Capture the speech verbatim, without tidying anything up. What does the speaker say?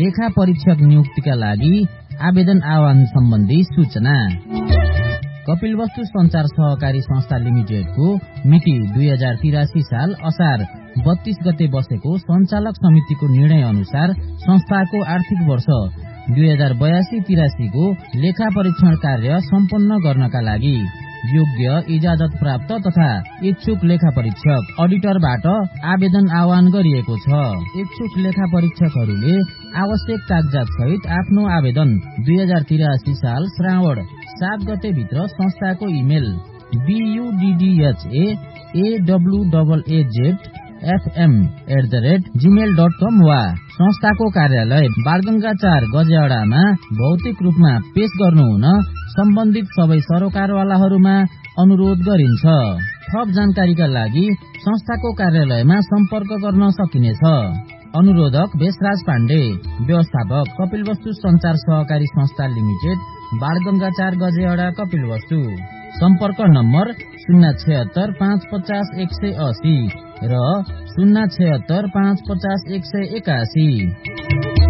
लेखा परीक्षक नियुक्तिका लागि आवेदन आह्वान सम्बन्धी सूचना। कपिलवस्तु संचार सहकारी संस्था लिमिटेडको मिति दुई हजार तिरासी साल असार बत्तीस गते बसेको सञ्चालक समितिको निर्णय अनुसार संस्थाको आर्थिक वर्ष दुई हजार बयासी तिरासीको लेखा परीक्षण कार्य सम्पन्न गर्नका लागि योग्य इजाजत प्राप्त तथा इच्छुक लेखा परीक्षक अडिटरबाट आवेदन आह्वान गरिएको छ। इच्छुक लेखा परीक्षकहरूले आवश्यक कागजात सहित आफ्नो आवेदन दुई हजार तिरासी साल श्रावण सात गते भित्र संस्थाको email बीयूडीडीएचए एडब्लूएजेड FM at the rate Gmail dot कम वा संस्थाको कार्यालय बालगंगा चार गजेडामा भौतिक रूपमा पेश गर्नुहुन सम्बन्धित सबै सरोकारवालाहरूमा अनुरोध गरिन्छ। थप जानकारीका लागि संस्थाको कार्यालयमा सम्पर्क गर्न सकिनेछ। अनुरोधक बेसराज पाण्डे, व्यवस्थापक कपिलवस्तु संचार सहकारी संस्था लिमिटेड, बालगंगा चार गजेडा कपिलवस्तु। सम्पर्क नम्बर शून्य छयत्तर पाँच पचास एक सय अस्सी र शून्य छयत्तर पाँच पचास एक सय एकासी।